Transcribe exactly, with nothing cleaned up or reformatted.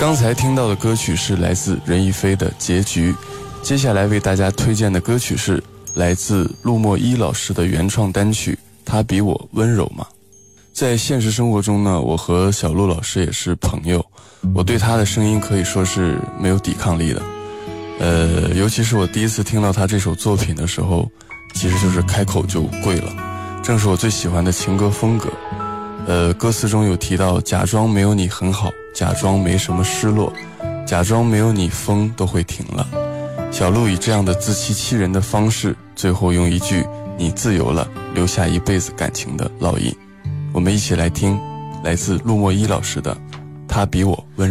刚才听到的歌曲是来自任逸飞的《结局》，接下来为大家推荐的歌曲是来自陆墨一老师的原创单曲《他比我温柔吗》。在现实生活中呢，我和小陆老师也是朋友，我对他的声音可以说是没有抵抗力的。呃，尤其是我第一次听到他这首作品的时候，其实就是开口就跪了，正是我最喜欢的情歌风格。呃，歌词中有提到假装没有你很好，假装没什么失落，假装没有你风都会停了。小陆以这样的自欺欺人的方式，最后用一句你自由了，留下一辈子感情的烙印。我们一起来听来自陆墨一老师的《他比我温柔》。